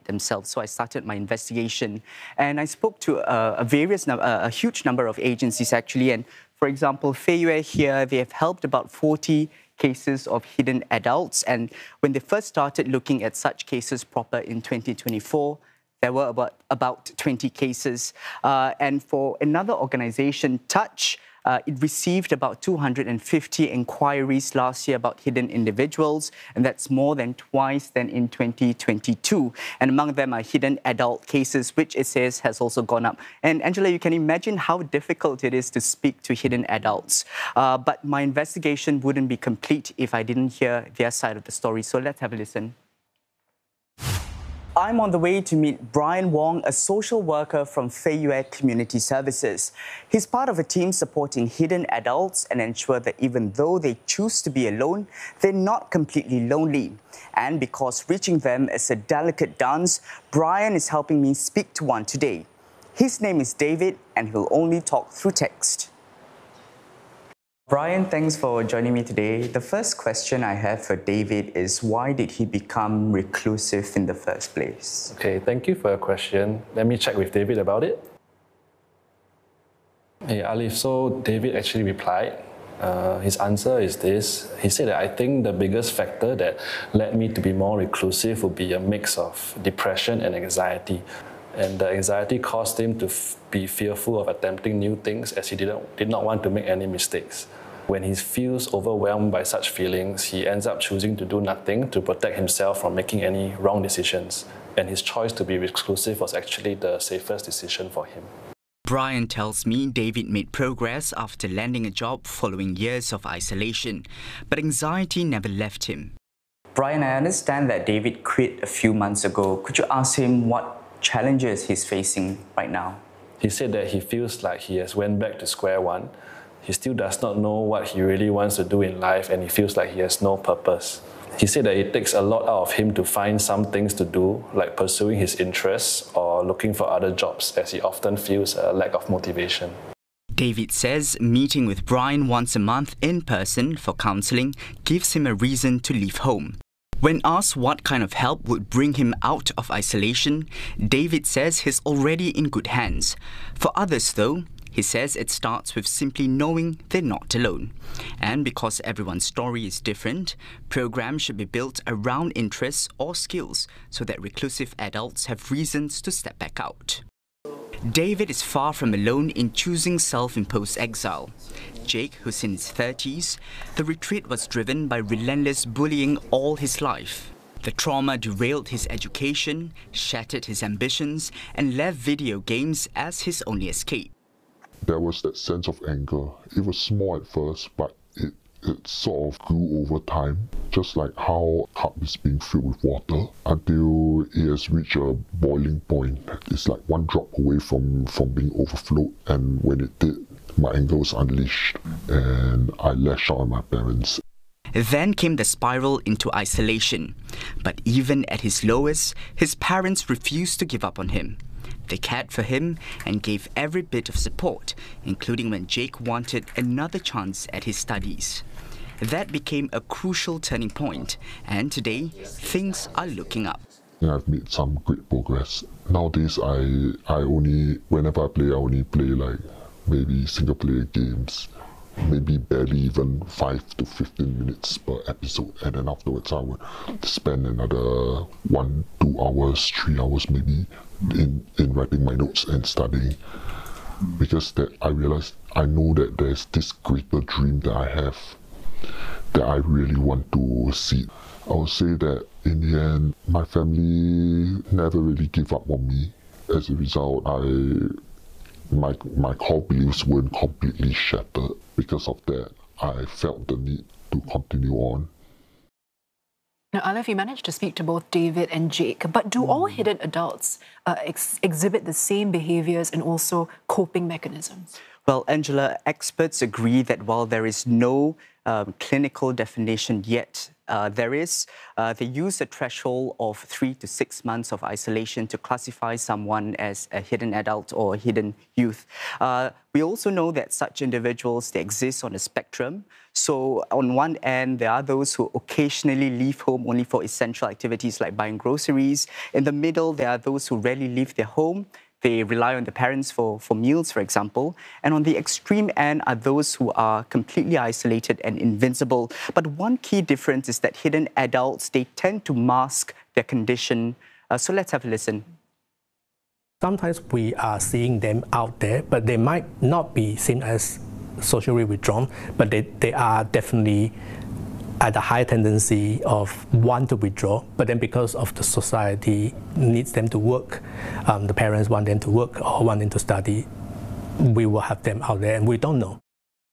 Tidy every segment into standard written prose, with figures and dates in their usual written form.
themselves. So I started my investigation, and I spoke to a huge number of agencies actually. And for example, Fei Yue here, they have helped about 40 cases of hidden adults. And when they first started looking at such cases proper in 2024, there were about 20 cases. And for another organization, Touch, it received about 250 inquiries last year about hidden individuals, and that's more than twice than in 2022. And among them are hidden adult cases, which it says has also gone up. And Angela, you can imagine how difficult it is to speak to hidden adults. But my investigation wouldn't be complete if I didn't hear their side of the story. So let's have a listen. I'm on the way to meet Brian Wong, a social worker from Fei Yue Community Services. He's part of a team supporting hidden adults and ensure that even though they choose to be alone, they're not completely lonely. And because reaching them is a delicate dance, Brian is helping me speak to one today. His name is David, and he'll only talk through text. Brian, thanks for joining me today. The first question I have for David is, why did he become reclusive in the first place? Okay, thank you for your question. Let me check with David about it. Hey, Alif, so David actually replied. His answer is this. He said that I think the biggest factor that led me to be more reclusive would be a mix of depression and anxiety. And the anxiety caused him to be fearful of attempting new things, as he did not want to make any mistakes. When he feels overwhelmed by such feelings, he ends up choosing to do nothing to protect himself from making any wrong decisions. And his choice to be reclusive was actually the safest decision for him. Brian tells me David made progress after landing a job following years of isolation, but anxiety never left him. Brian, I understand that David quit a few months ago. Could you ask him what challenges he's facing right now? He said that he feels like he has went back to square one. He still does not know what he really wants to do in life, and he feels like he has no purpose. He said that it takes a lot out of him to find some things to do, like pursuing his interests or looking for other jobs, as he often feels a lack of motivation. David says meeting with Brian once a month in person for counselling gives him a reason to leave home. When asked what kind of help would bring him out of isolation, David says he's already in good hands. For others, though, he says it starts with simply knowing they're not alone. And because everyone's story is different, programs should be built around interests or skills so that reclusive adults have reasons to step back out. David is far from alone in choosing self-imposed exile. Jake, who's in his 30s, the retreat was driven by relentless bullying all his life. The trauma derailed his education, shattered his ambitions, and left video games as his only escape. There was that sense of anger. It was small at first, but it sort of grew over time, just like how a cup is being filled with water until it has reached a boiling point. It's like one drop away from being overflowed, and when it did, my anger was unleashed and I lashed out at my parents. Then came the spiral into isolation. But even at his lowest, his parents refused to give up on him. They cared for him and gave every bit of support, including when Jake wanted another chance at his studies. That became a crucial turning point, and today, things are looking up. I've made some great progress. Nowadays, whenever I only play like maybe single player games, maybe barely even 5 to 15 minutes per episode, and then afterwards I would spend another 1, 2 hours, 3 hours maybe in writing my notes and studying, because that I realized, I know that there's this greater dream that I have that I really want to see. I would say that in the end, my family never really gave up on me. As a result, my core beliefs weren't completely shattered. Because of that, I felt the need to continue on. Now, Alif, you managed to speak to both David and Jake, but do all hidden adults exhibit the same behaviours and also coping mechanisms? Well, Angela, experts agree that while there is no clinical definition yet they use a threshold of 3 to 6 months of isolation to classify someone as a hidden adult or hidden youth. We also know that such individuals, they exist on a spectrum. So on one end, there are those who occasionally leave home only for essential activities like buying groceries. In the middle, there are those who rarely leave their home. They rely on the parents for meals, for example. And on the extreme end are those who are completely isolated and invincible. But one key difference is that hidden adults, they tend to mask their condition. So let's have a listen. Sometimes we are seeing them out there, but they might not be seen as socially withdrawn, but they are definitely at a high tendency of want to withdraw, but then because of the society needs them to work, the parents want them to work or want them to study, we will have them out there and we don't know.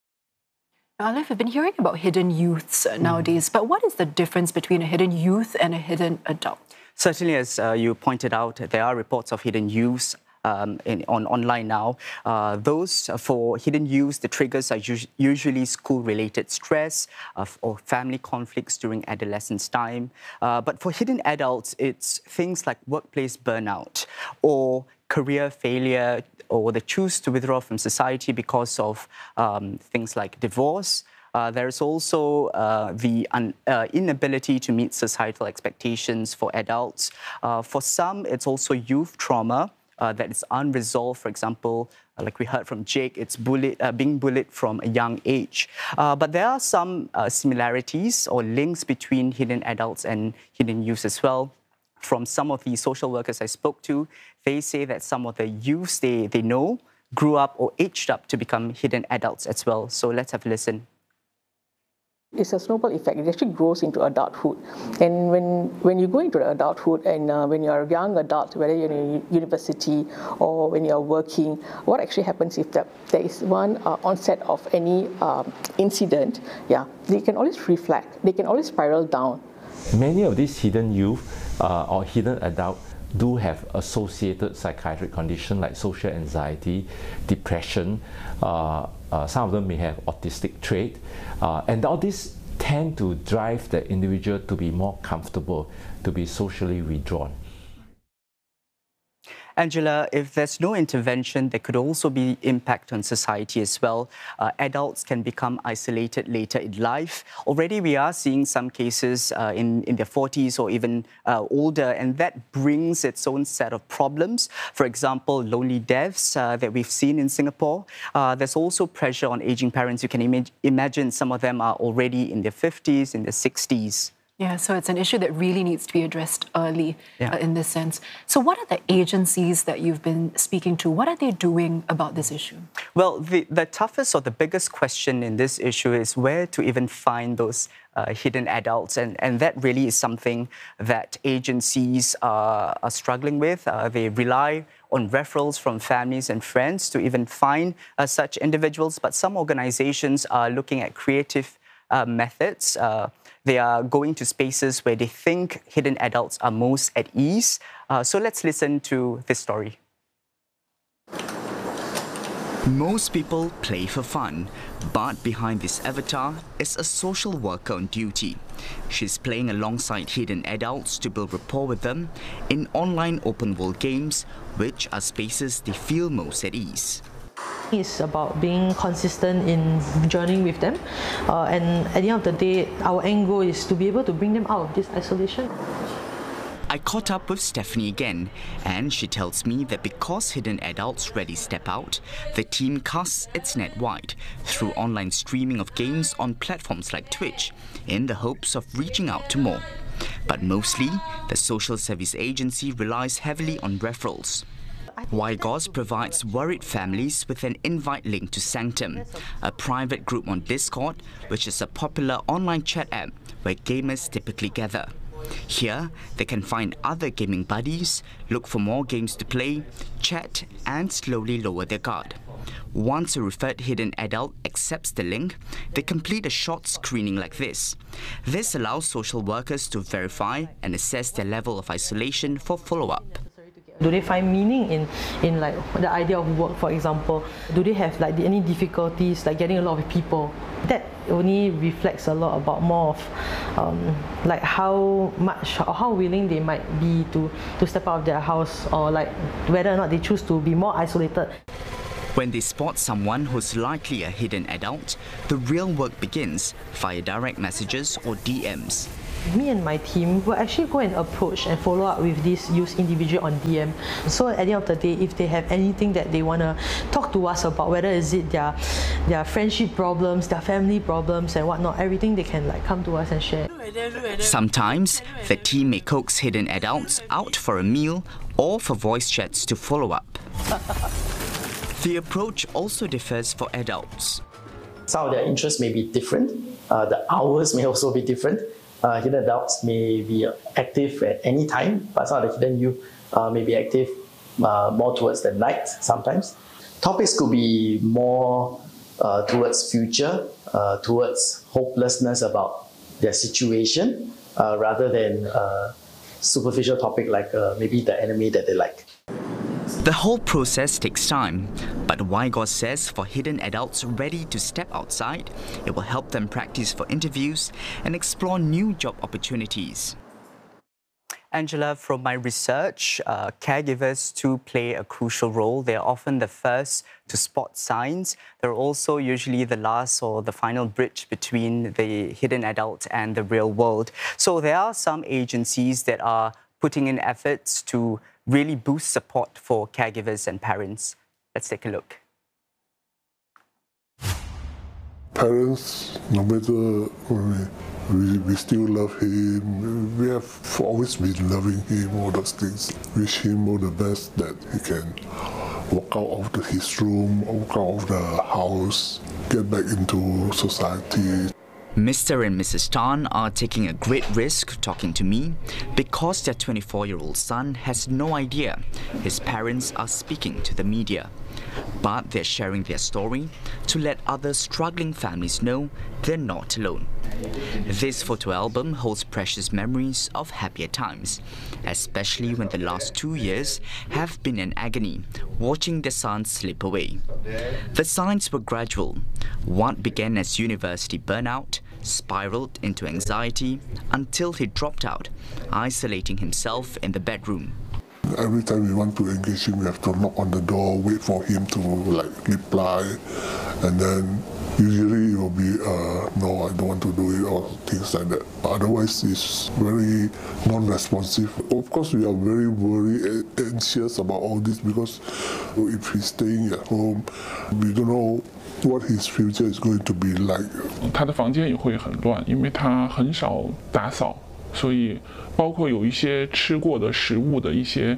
Alif, we've been hearing about hidden youths nowadays, but what is the difference between a hidden youth and a hidden adult? Certainly, as you pointed out, there are reports of hidden youths online now. Those for hidden youths, the triggers are usually school-related stress or family conflicts during adolescence time. But for hidden adults, it's things like workplace burnout or career failure, or they choose to withdraw from society because of things like divorce. There is also the inability to meet societal expectations for adults. For some, it's also youth trauma that is unresolved. For example, like we heard from Jake, it's being bullied from a young age. But there are some similarities or links between hidden adults and hidden youths as well. From some of the social workers I spoke to, they say that some of the youths they know grew up or aged up to become hidden adults as well. So let's have a listen. It's a snowball effect. It actually grows into adulthood. And when you go into adulthood and when you're a young adult, whether you're in university or when you're working, what actually happens if there is one onset of any incident, they can always reflect. They can always spiral down. Many of these hidden youth or hidden adult do have associated psychiatric conditions like social anxiety, depression. Some of them may have autistic trait. And all this tend to drive the individual to be more comfortable, to be socially withdrawn. Angela, if there's no intervention, there could also be impact on society as well. Adults can become isolated later in life. Already we are seeing some cases in their 40s or even older, and that brings its own set of problems. For example, lonely deaths that we've seen in Singapore. There's also pressure on aging parents. You can imagine some of them are already in their 50s, in their 60s. Yeah, so it's an issue that really needs to be addressed early in this sense. So what are the agencies that you've been speaking to? What are they doing about this issue? Well, the toughest or the biggest question in this issue is where to even find those hidden adults. And that really is something that agencies are struggling with. They rely on referrals from families and friends to even find such individuals. But some organizations are looking at creative methods. They are going to spaces where they think hidden adults are most at ease. So let's listen to this story. Most people play for fun, but behind this avatar is a social worker on duty. She's playing alongside hidden adults to build rapport with them in online open-world games, which are spaces they feel most at ease. It's about being consistent in journeying with them, and at the end of the day, our end goal is to be able to bring them out of this isolation. I caught up with Stephanie again, and she tells me that because hidden adults rarely step out, the team casts its net wide through online streaming of games on platforms like Twitch in the hopes of reaching out to more. But mostly, the social service agency relies heavily on referrals. YGOS provides worried families with an invite link to Sanctum, a private group on Discord, which is a popular online chat app where gamers typically gather. Here, they can find other gaming buddies, look for more games to play, chat, and slowly lower their guard. Once a referred hidden adult accepts the link, they complete a short screening like this. This allows social workers to verify and assess their level of isolation for follow-up. Do they find meaning in like the idea of work, for example? Do they have like any difficulties like getting along with people? That only reflects a lot about more of like how much or how willing they might be to step out of their house, or like whether or not they choose to be more isolated. When they spot someone who's likely a hidden adult, the real work begins via direct messages or DMs. Me and my team will actually go and approach and follow up with this youth individual on DM. So at the end of the day, if they have anything that they want to talk to us about, whether is it their friendship problems, their family problems and whatnot, everything they can like come to us and share. Sometimes, the team may coax hidden adults out for a meal or for voice chats to follow up. The approach also differs for adults. Some of their interests may be different. The hours may also be different. Hidden adults may be active at any time, but some of the hidden youth may be active more towards the night sometimes. Topics could be more towards future, towards hopelessness about their situation, rather than a superficial topic like maybe the anime that they like. The whole process takes time, but Wygos says for hidden adults ready to step outside, it will help them practice for interviews and explore new job opportunities. Angela, from my research, caregivers too play a crucial role. They're often the first to spot signs. They're also usually the last or the final bridge between the hidden adult and the real world. So there are some agencies that are putting in efforts to really boost support for caregivers and parents. Let's take a look. Parents, no matter we still love him. We have always been loving him, all those things. Wish him all the best that he can walk out of his room, walk out of the house, get back into society. Mr. and Mrs. Tan are taking a great risk talking to me because their 24-year-old son has no idea his parents are speaking to the media. But they're sharing their story to let other struggling families know they're not alone. This photo album holds precious memories of happier times, especially when the last 2 years have been an agony watching the son slip away. The signs were gradual. What began as university burnout spiraled into anxiety until he dropped out, isolating himself in the bedroom. Every time we want to engage him, we have to knock on the door, wait for him to reply, and then usually it will be, no, I don't want to do it, or things like that. Otherwise, it's very non-responsive. Of course, we are very worried and anxious about all this because if he's staying at home, we don't know what his future is going to be like. 他的房间也会很乱，因为他很少打扫。 所以，包括有一些吃过的食物的一些，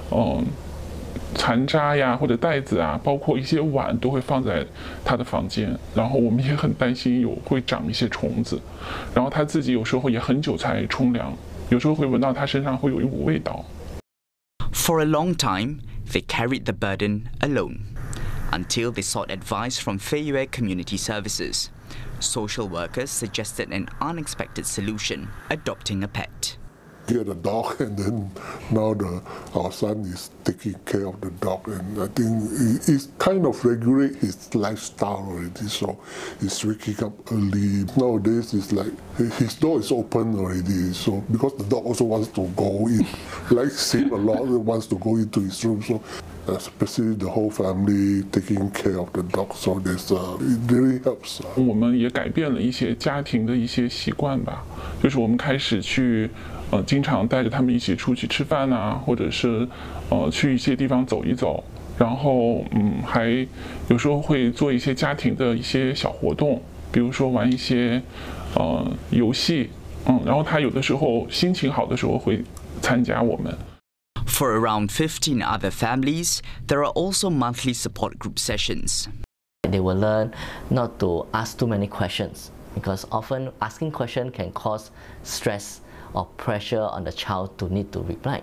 残渣呀或者袋子啊，包括一些碗都会放在他的房间。然后我们也很担心会长一些虫子。然后他自己有时候也很久才冲凉，有时候会闻到他身上会有一股味道。 For a long time, they carried the burden alone, until they sought advice from Fei Yue Community Services. Social workers suggested an unexpected solution, adopting a pet. Get a dog, and then now our son is taking care of the dog, and I think he's kind of regulate his lifestyle already. So he's waking up early. Nowadays, it's like his door is open already. So because the dog also wants to go in, likes him a lot, wants to go into his room. So especially the whole family taking care of the dog. So there's it really helps. 我们也改变了一些家庭的一些习惯吧，就是我们开始去。 经常带着他们一起出去吃饭啊，或者是去一些地方走一走，然后还有时候会做一些家庭的一些小活动，比如说玩一些游戏，然后他有的时候心情好的时候会参加我们。 For around 15 other families, there are also monthly support group sessions. They will learn not to ask too many questions because often asking questions can cause stress or pressure on the child to need to reply.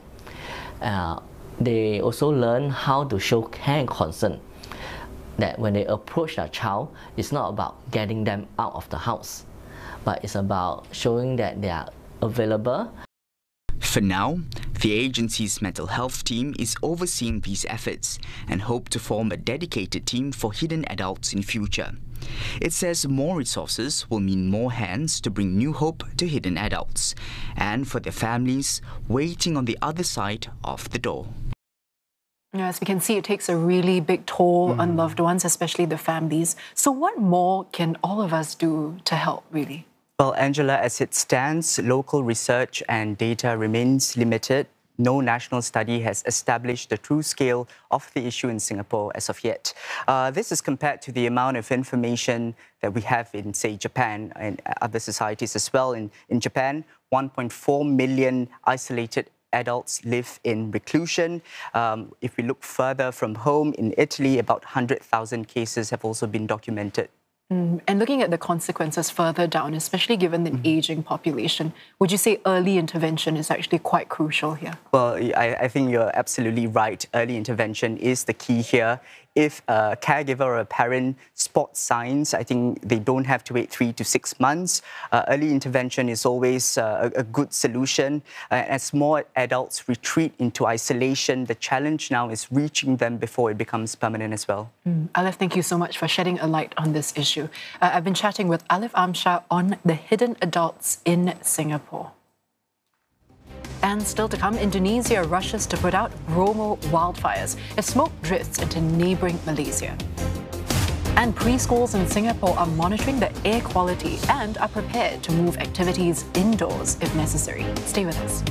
They also learn how to show care and concern. That when they approach their child, it's not about getting them out of the house, but it's about showing that they are available. For now, The agency's mental health team is overseeing these efforts and hope to form a dedicated team for hidden adults in future. It says more resources will mean more hands to bring new hope to hidden adults and for their families waiting on the other side of the door. As we can see, it takes a really big toll on loved ones, especially the families. So what more can all of us do to help, really? Well, Angela, as it stands, local research and data remains limited. No national study has established the true scale of the issue in Singapore as of yet. This is compared to the amount of information that we have in, say, Japan and other societies as well. In Japan, 1.4 million isolated adults live in reclusion. If we look further from home, in Italy, about 100,000 cases have also been documented. And looking at the consequences further down, especially given the aging population, would you say early intervention is actually quite crucial here? Well, I think you're absolutely right. Early intervention is the key here. If a caregiver or a parent spots signs, I think they don't have to wait 3 to 6 months. Early intervention is always a good solution. As more adults retreat into isolation, the challenge now is reaching them before it becomes permanent as well. Alif, thank you so much for shedding a light on this issue. I've been chatting with Alif Amshar on the hidden adults in Singapore. And still to come, Indonesia rushes to put out Bromo wildfires as smoke drifts into neighbouring Malaysia. And preschools in Singapore are monitoring the air quality and are prepared to move activities indoors if necessary. Stay with us.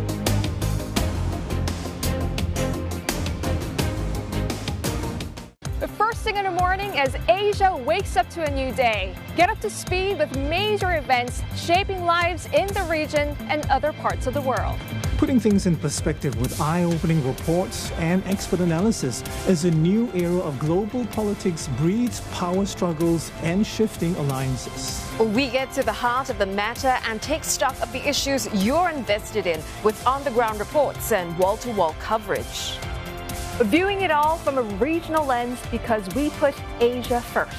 The first thing in the morning as Asia wakes up to a new day. Get up to speed with major events shaping lives in the region and other parts of the world. Putting things in perspective with eye-opening reports and expert analysis as a new era of global politics breeds power struggles and shifting alliances. We get to the heart of the matter and take stock of the issues you're invested in with on-the-ground reports and wall-to-wall coverage. Viewing it all from a regional lens because we put Asia first.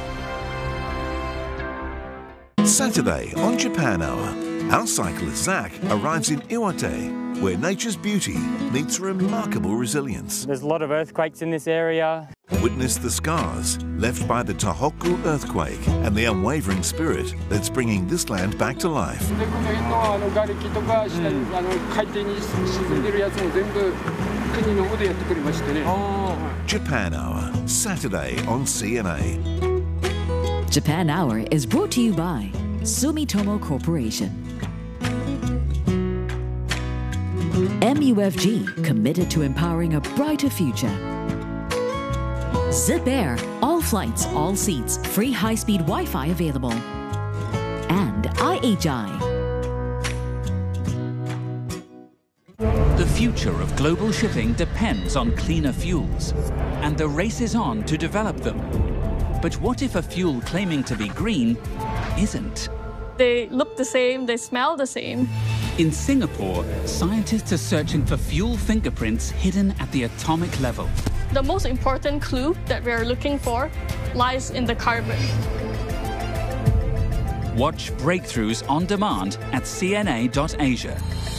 Saturday on Japan Hour, our cyclist Zach arrives in Iwate, where nature's beauty meets remarkable resilience. There's a lot of earthquakes in this area. Witness the scars left by the Tohoku earthquake and the unwavering spirit that's bringing this land back to life. Japan Hour, Saturday on CNA. Japan Hour is brought to you by Sumitomo Corporation. MUFG, committed to empowering a brighter future. Zip Air, all flights, all seats, free high-speed Wi-Fi available. And IHI. The future of global shipping depends on cleaner fuels, and the race is on to develop them. But what if a fuel claiming to be green isn't? They look the same, they smell the same. In Singapore, scientists are searching for fuel fingerprints hidden at the atomic level. The most important clue that we are looking for lies in the carbon. Watch Breakthroughs on demand at cna.asia.